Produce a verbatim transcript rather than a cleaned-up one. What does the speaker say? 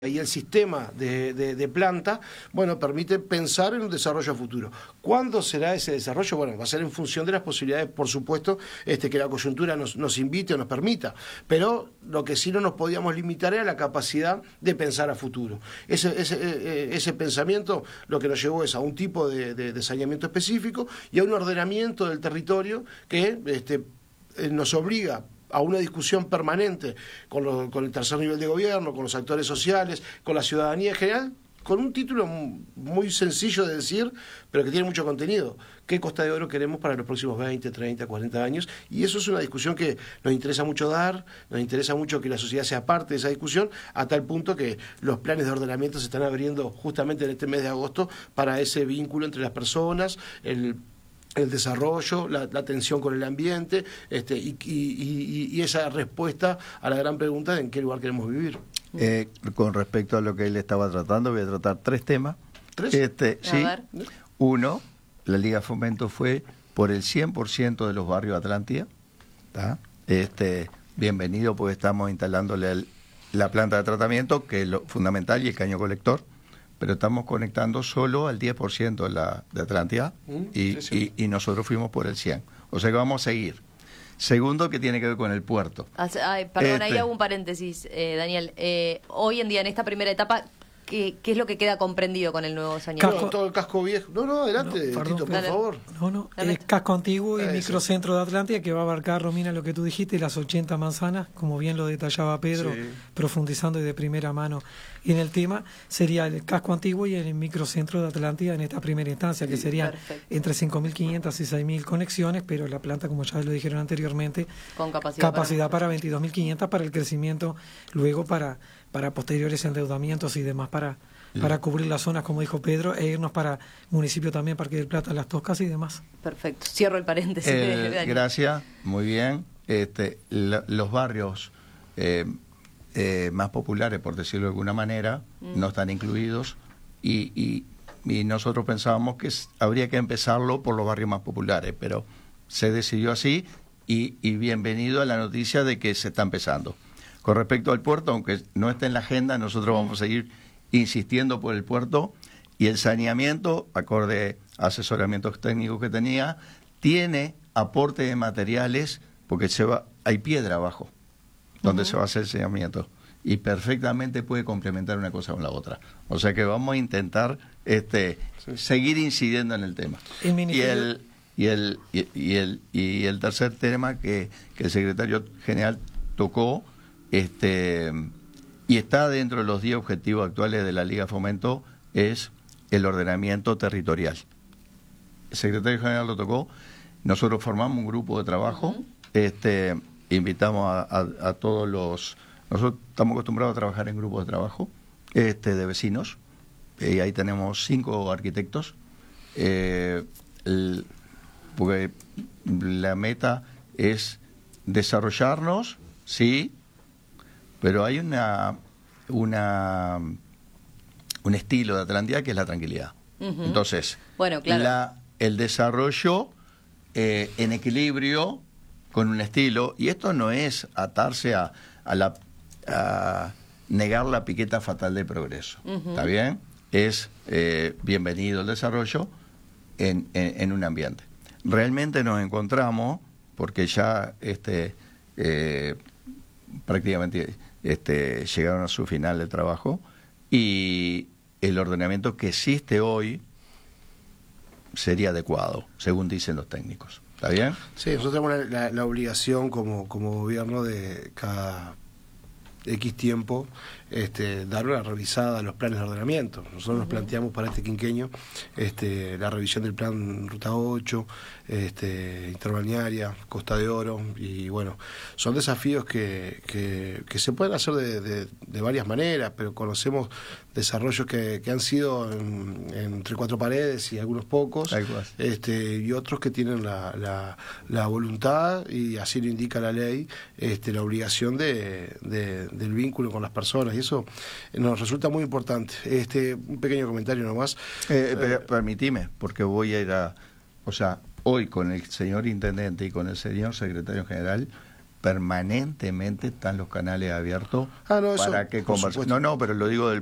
y el sistema de, de, de planta, bueno, permite pensar en un desarrollo a futuro. ¿Cuándo será ese desarrollo? Bueno, va a ser en función de las posibilidades, por supuesto, este, que la coyuntura nos, nos invite o nos permita, pero lo que sí no nos podíamos limitar era la capacidad de pensar a futuro. Ese, ese, ese pensamiento lo que nos llevó es a un tipo de, de, de saneamiento específico y a un ordenamiento del territorio que este, nos obliga a una discusión permanente con, lo, con el tercer nivel de gobierno, con los actores sociales, con la ciudadanía en general, con un título muy sencillo de decir, pero que tiene mucho contenido. ¿Qué Costa de Oro queremos para los próximos veinte, treinta, cuarenta años? Y eso es una discusión que nos interesa mucho dar, nos interesa mucho que la sociedad sea parte de esa discusión, a tal punto que los planes de ordenamiento se están abriendo justamente en este mes de agosto para ese vínculo entre las personas, el el desarrollo, la, la atención con el ambiente este, y, y, y, y esa respuesta a la gran pregunta de en qué lugar queremos vivir. Eh, con respecto a lo que él estaba tratando, voy a tratar tres temas. ¿Tres? Este, a sí. ver. Uno, la Liga Fomento fue por el cien por ciento de los barrios de Atlántida. ¿Tá? Este, bienvenido, pues estamos instalándole el, la planta de tratamiento, que es lo fundamental, y el caño colector. Pero estamos conectando solo al diez por ciento de la de Atlántida mm, y, sí, y, y nosotros fuimos por el cien. O sea que vamos a seguir. Segundo, que tiene que ver con el puerto. Ay, perdón, este, ahí hago un paréntesis, eh, Daniel. Eh, hoy en día, en esta primera etapa, ¿qué, qué es lo que queda comprendido con el nuevo saneamiento? No, todo el casco viejo. No, no, adelante, no, perdón, Tito, por dale. favor. No, no, el casco antiguo y el microcentro de Atlántida, que va a abarcar, Romina, lo que tú dijiste, las ochenta manzanas, como bien lo detallaba Pedro, sí, profundizando y de primera mano en el tema, sería el casco antiguo y el microcentro de Atlántida en esta primera instancia, que serían Perfecto. entre cinco mil quinientas y seis mil conexiones, pero la planta, como ya lo dijeron anteriormente, con capacidad, capacidad para, para veintidós mil quinientas para el crecimiento, luego para, para posteriores endeudamientos y demás para... para cubrir las zonas, como dijo Pedro, e irnos para municipio también, Parque del Plata, Las Toscas y demás. Perfecto. Cierro el paréntesis. Eh, gracias, muy bien. Este, la, los barrios eh, eh, más populares, por decirlo de alguna manera, mm. no están incluidos y, y, y nosotros pensábamos que es, habría que empezarlo por los barrios más populares, pero se decidió así y, y bienvenido a la noticia de que se está empezando. Con respecto al puerto, aunque no esté en la agenda, nosotros vamos a seguir insistiendo por el puerto y el saneamiento, acorde a asesoramientos técnicos que tenía, tiene aporte de materiales porque se va, hay piedra abajo donde uh-huh. se va a hacer el saneamiento y perfectamente puede complementar una cosa con la otra. O sea que vamos a intentar este sí. seguir incidiendo en el tema. El y el y el y, y el y el tercer tema que, que el secretario general tocó este y está dentro de los diez objetivos actuales de la Liga Fomento, es el ordenamiento territorial. El secretario general lo tocó, nosotros formamos un grupo de trabajo, uh-huh. este, invitamos a, a, a todos los... Nosotros estamos acostumbrados a trabajar en grupos de trabajo este, de vecinos, y ahí tenemos cinco arquitectos, eh, el, porque la meta es desarrollarnos, sí, pero hay una, una un estilo de Atlántida que es la tranquilidad. Uh-huh. Entonces, bueno, claro. la, el desarrollo eh, en equilibrio con un estilo, y esto no es atarse a, a, la, a negar la piqueta fatal de progreso. Uh-huh. ¿Está bien? Es eh, bienvenido el desarrollo en, en, en un ambiente. Realmente nos encontramos, porque ya este eh, prácticamente... Este, llegaron a su final de trabajo y el ordenamiento que existe hoy sería adecuado, según dicen los técnicos. ¿Está bien? Sí, nosotros tenemos la, la, la obligación como, como gobierno de cada X tiempo este, dar una revisada a los planes de ordenamiento. Nosotros uh-huh. nos planteamos para este quinquenio este, la revisión del plan Ruta ocho, este, interbalnearia, Costa de Oro, y bueno, son desafíos que, que, que se pueden hacer de, de, de varias maneras, pero conocemos desarrollos que, que han sido en, en, entre cuatro paredes y algunos pocos, este, y otros que tienen la, la, la voluntad, y así lo indica la ley, este, la obligación de, de, del vínculo con las personas, y eso nos resulta muy importante. Este, un pequeño comentario nomás. Eh, eh, permitime, porque voy a ir a... O sea, hoy con el señor intendente y con el señor secretario general permanentemente están los canales abiertos Ah, no, eso, para que por conversemos. supuesto. No, no, pero lo digo del